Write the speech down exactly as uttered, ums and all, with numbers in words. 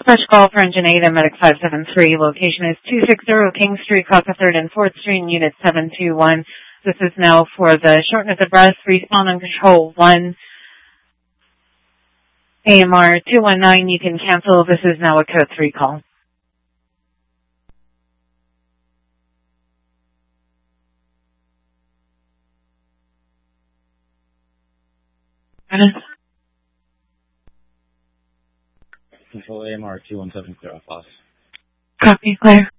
Fresh call for engine eight, Medic five seven three. Location is two sixty King Street, Costa third and fourth Street, Unit seven two one. This is now for the shortness of breath. Respawn on control one. A M R two one nine, you can cancel. This is now a code three call. Control A M R two one seven, clear off loss. Copy, clear.